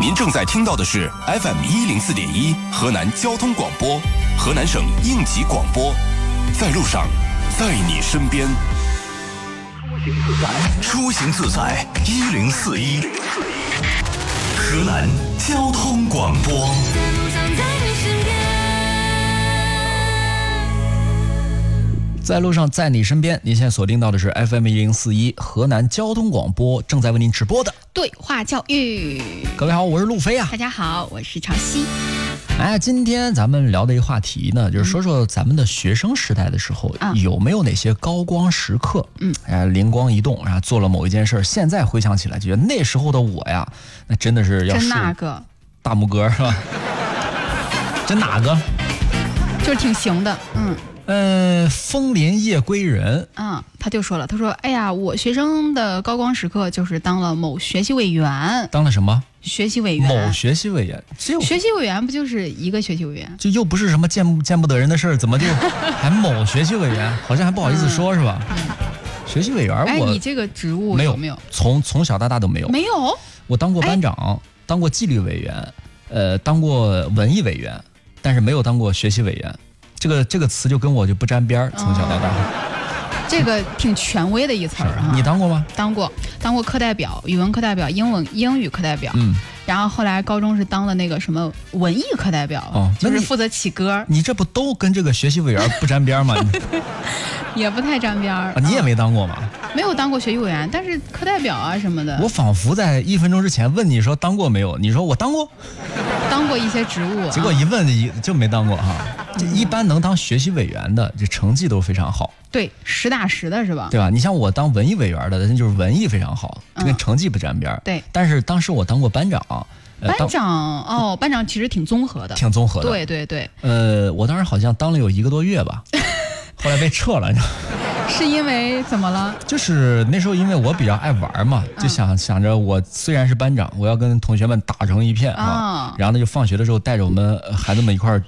您正在听到的是 FM104.1河南交通广播，河南省应急广播，在路上，在你身边。出行自在1041，河南交通广播。 在路上，在你身边。您现在锁定到的是 FM1041河南交通广播，正在为您直播的对话教育。 各位好，我是路飞啊。 大家好，我是潮汐。 今天咱们聊的一个话题呢，就是说说咱们的学生时代的时候，有没有哪些高光时刻？灵光一动，然后做了某一件事，现在回想起来，觉得那时候的我呀，那真的是要真哪个大拇哥是吧？真哪个？ 就是挺行的， 枫林夜归人。 他就说了，他说，哎呀，我学生的高光时刻就是当了某学习委员。 当了什么？ 学习委员。 某学习委员。 学习委员不就是一个学习委员？ 就又不是什么见不得人的事儿，怎么就还某学习委员？好像还不好意思说，是吧？学习委员， 你这个职务有没有？ 从小到大都没有。 没有。 我当过班长，当过纪律委员，当过文艺委员，但是没有当过学习委员。这个词就跟我就不沾边儿，从小到大。 这个挺权威的一词儿哈。 你当过吗？ 当过课代表，语文课代表，英语课代表。然后后来高中是当了那个什么文艺课代表，就是负责起歌。 你这不都跟这个学习委员不沾边吗？ 也不太沾边儿。 你也没当过吗？ 没有当过学习委员，但是课代表啊什么的。 我仿佛在1分钟之前问你说当过没有，你说我当过， 当过一些职务。 结果一问就没当过哈。这一般能当学习委员的，这成绩都非常好。 对，实打实的是吧？ 对吧？你像我当文艺委员的，那就是文艺非常好，跟成绩不沾边。 对。 但是当时我当过班长。 班长其实挺综合的。 挺综合的。 对对对。 我当时好像当了有1个多月吧，后来被撤了。 是因为怎么了？ 就是那时候因为我比较爱玩嘛，就想着我虽然是班长，我要跟同学们打成一片啊。然后呢，就放学的时候带着我们孩子们一块儿